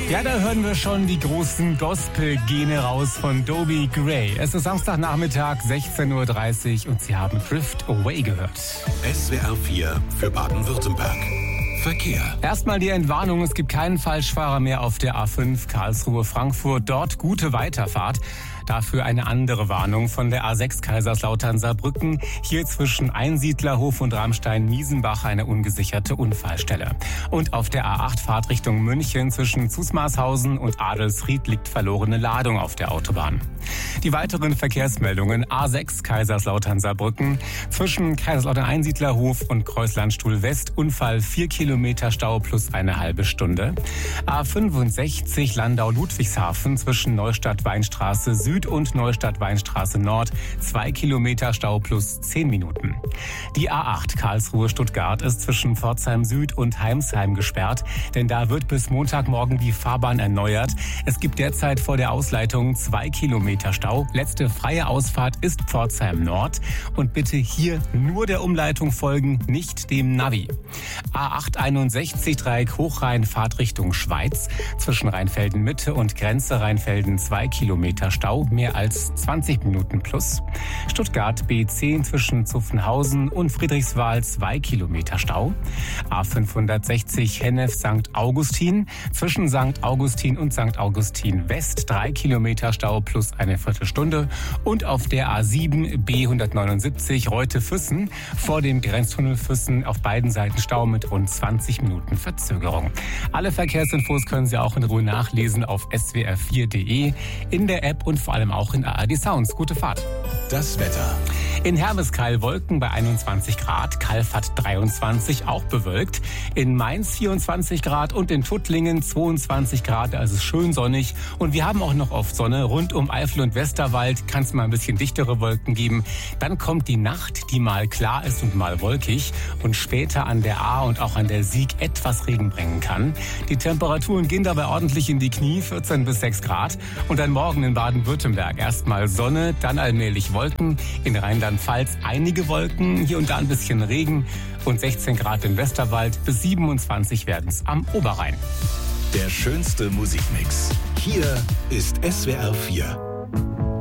Ja, da hören wir schon die großen Gospel-Gene raus von Dobie Gray. Es ist Samstagnachmittag, 16:30 Uhr und Sie haben Drift Away gehört. SWR 4 für Baden-Württemberg. Verkehr. Erstmal die Entwarnung, es gibt keinen Falschfahrer mehr auf der A5 Karlsruhe-Frankfurt. Dort gute Weiterfahrt. Dafür eine andere Warnung von der A6 Kaiserslautern-Saarbrücken. Hier zwischen Einsiedlerhof und Ramstein-Miesenbach eine ungesicherte Unfallstelle. Und auf der A8 Fahrtrichtung München zwischen Zusmarshausen und Adelsried liegt verlorene Ladung auf der Autobahn. Die weiteren Verkehrsmeldungen: A6 Kaiserslautern-Saarbrücken zwischen Kaiserslautern-Einsiedlerhof und Kreuzlandstuhl West Unfall, 4 Kilometer Stau plus eine halbe Stunde. A65 Landau-Ludwigshafen zwischen Neustadt-Weinstraße Süd und Neustadt-Weinstraße Nord, 2 Kilometer Stau plus 10 Minuten. Die A8 Karlsruhe-Stuttgart ist zwischen Pforzheim Süd und Heimsheim gesperrt, denn da wird bis Montagmorgen die Fahrbahn erneuert. Es gibt derzeit vor der Ausleitung 2 Kilometer Stau. Letzte freie Ausfahrt ist Pforzheim Nord. Und bitte hier nur der Umleitung folgen, nicht dem Navi. A861 Dreieck Hochrhein, Fahrtrichtung Schweiz. Zwischen Rheinfelden Mitte und Grenze Rheinfelden 2 Kilometer Stau, mehr als 20 Minuten plus. Stuttgart B10 zwischen Zuffenhausen und Friedrichswald 2 Kilometer Stau. A560 Hennef St. Augustin zwischen St. Augustin und St. Augustin West 3 Kilometer Stau plus eine Viertelstunde. Und auf der A7 B179 Reute-Füssen vor dem Grenztunnel Füssen auf beiden Seiten Stau mit rund 20 Minuten Verzögerung. Alle Verkehrsinfos können Sie auch in Ruhe nachlesen auf swr4.de, in der App und vor allem auch in ARD Sounds. Gute Fahrt. Das Wetter. In Hermeskeil Wolken bei 21 Grad, Kalfat 23, auch bewölkt. In Mainz 24 Grad und in Tuttlingen 22 Grad, also schön sonnig. Und wir haben auch noch oft Sonne. Rund um Eifel und Westerwald kann es mal ein bisschen dichtere Wolken geben. Dann kommt die Nacht, die mal klar ist und mal wolkig und später an der A und auch an der Sieg etwas Regen bringen kann. Die Temperaturen gehen dabei ordentlich in die Knie, 14 bis 6 Grad. Und dann morgen in Baden-Württemberg erstmal Sonne, dann allmählich Wolken. In Rheinland-Pfalz einige Wolken, hier und da ein bisschen Regen und 16 Grad im Westerwald, bis 27 werden es am Oberrhein. Der schönste Musikmix. Hier ist SWR 4.